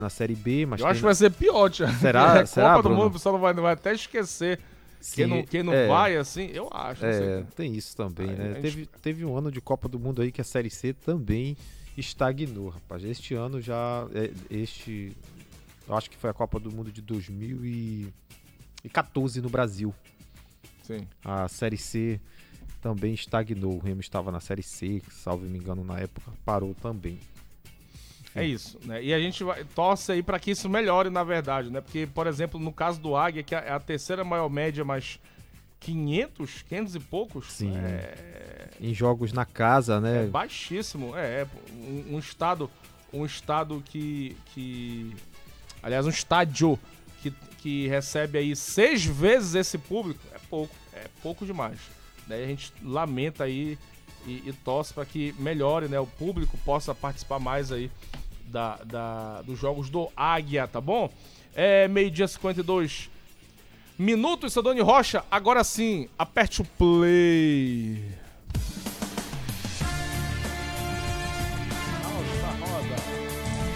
na Série B, mas eu acho que vai ser pior, Thiago. Será, Copa do Bruno? Mundo, o pessoal vai até esquecer. Sim, Quem não vai, assim, eu acho. Não sei. tem isso também, Aí, né? Teve um ano de Copa do Mundo aí que a Série C também estagnou, rapaz. Este ano já... eu acho que foi a Copa do Mundo de 2014 no Brasil. Sim. A Série C também estagnou. O Remo estava na Série C, salvo me engano, na época, parou também. É isso, né? E a gente torce aí para que isso melhore, na verdade, né? Porque, por exemplo, no caso do Águia, que é a terceira maior média, mas 500 e poucos. Sim. Em jogos na casa, né? É baixíssimo. Um estado que aliás, um estádio que recebe aí 6 vezes esse público é pouco demais. Daí a gente lamenta aí e torce para que melhore, né? O público possa participar mais aí dos jogos do Águia, tá bom? 12h 52 minutos, Sadoni Rocha. Agora sim, aperte o play.